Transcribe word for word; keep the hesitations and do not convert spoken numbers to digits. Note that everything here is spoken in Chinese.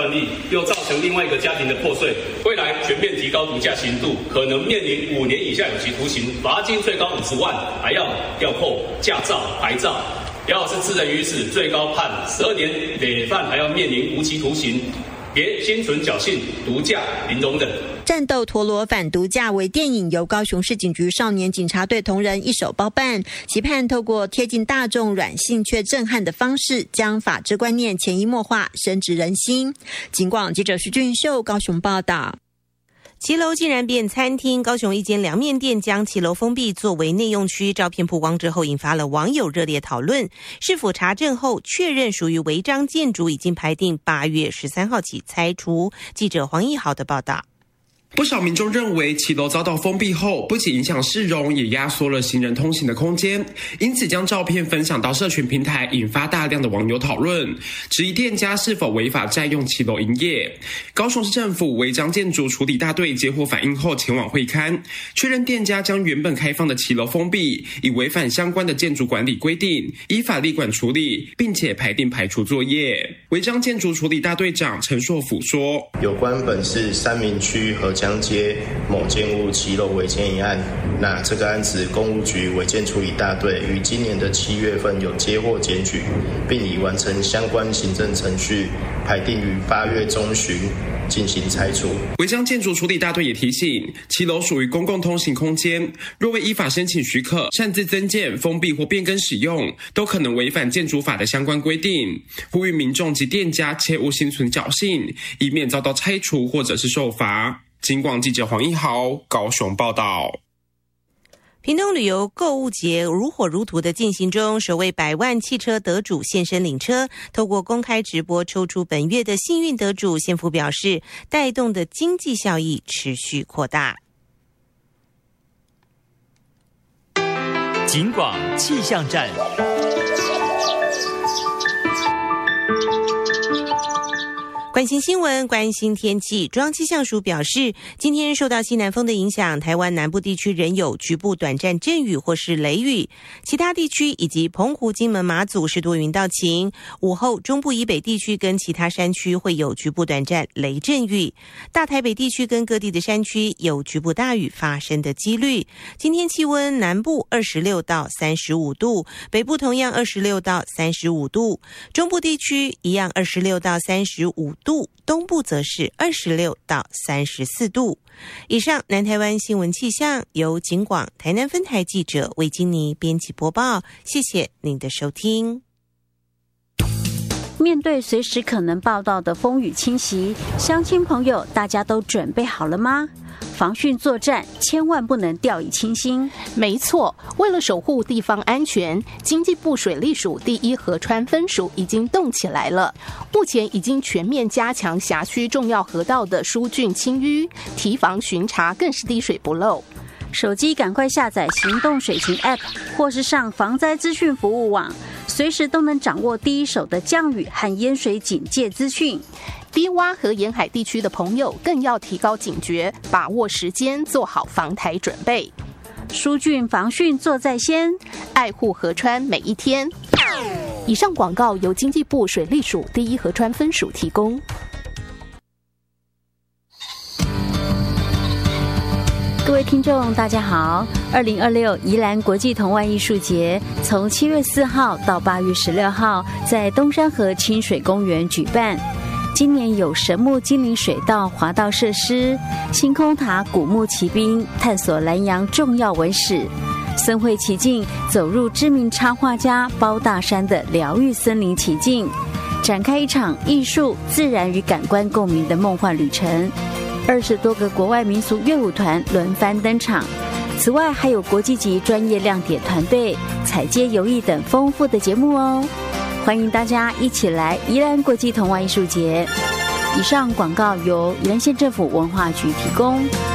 断力，又造成另外一个家庭的破碎，未来全面提高毒驾刑度，可能面临五年以下有期徒刑，罚金最高五十万，还要吊扣驾照、牌照。要是致人于死，最高判十二年，累犯还要面临无期徒刑。别心存侥幸，毒驾零容忍。 战斗陀螺反毒驾为电影，由高雄市警局少年警察队同仁一手包办，期盼透过贴近大众、软性却震撼的方式，将法治观念潜移默化，深植人心。警广记者徐俊秀高雄报道。 骑楼竟然变餐厅，高雄一间凉面店将骑楼封闭作为内用区，照片曝光之后引发了网友热烈讨论。市府查证后确认属于违章建筑，已经排定八月十三号起拆除。记者黄义豪的报道。 不少民众认为骑楼遭到封闭后，不仅影响市容，也压缩了行人通行的空间，因此将照片分享到社群平台，引发大量的网友讨论，质疑店家是否违法占用骑楼营业。高雄市政府违章建筑处理大队接获反映后前往会勘，确认店家将原本开放的骑楼封闭，已违反相关的建筑管理规定，依法立管处理，并且排定排除作业。违章建筑处理大队长陈硕甫说， 有关本市三民区和江街某建物骑楼违建一案，那这个案子公务局违建处理大队于今年的七月份有接获检举，并已完成相关行政程序，排定于八月中旬进行拆除。 违章建筑处理大队也提醒，骑楼属于公共通行空间，若未依法申请许可，擅自增建、封闭或变更使用，都可能违反建筑法的相关规定。呼吁民众及店家切勿心存侥幸，以免遭到拆除或者是受罚。警广记者黄一豪高雄报道。 屏东旅游购物节如火如荼的进行中，首位百万汽车得主现身领车，透过公开直播抽出本月的幸运得主。县府表示，带动的经济效益持续扩大。 警广气象站。 关心新闻，关心天气。中央气象署表示，今天受到西南风的影响，台湾南部地区仍有局部短暂阵雨或是雷雨，其他地区以及澎湖、金门、马祖是多云到晴。午后中部以北地区跟其他山区会有局部短暂雷阵雨，大台北地区跟各地的山区有局部大雨发生的几率。今天气温南部二十六到三十五度，北部同样二十六到三十五度，中部地区一样二十六到三十五度，东部则是二十六到三十四度。以上南台湾新闻气象由警广台南分台记者魏金妮编辑播报，谢谢您的收听。 面对随时可能报道的风雨侵袭，乡亲朋友大家都准备好了吗？防汛作战千万不能掉以轻心。 没错，为了守护地方安全，经济部水利署第一河川分署已经动起来了。目前已经全面加强辖区重要河道的疏浚清淤，提防巡查更是滴水不漏。 手机赶快下载行动水情 App 或是上防灾资讯服务网，随时都能掌握第一手的降雨和淹水警戒资讯。 低洼和沿海地区的朋友更要提高警觉，把握时间，做好防台准备。 疏浚防汛做在先， 爱护河川每一天。以上广告由经济部水利署第一河川分署提供。 各位听众大家好，二零二六宜兰国际童玩艺术节从七月四号到八月十六号在东山河清水公园举办。今年有神木精灵水道滑道设施、星空塔古木骑兵探索南洋重要文史，森会奇境走入知名插画家包大山的疗愈森林奇境，展开一场艺术、自然与感官共鸣的梦幻旅程。二十多个国外民俗乐舞团轮番登场，此外还有国际级专业亮点团队、踩街游艺等丰富的节目哦。欢迎大家一起来宜兰国际童玩艺术节。以上广告由宜兰县政府文化局提供。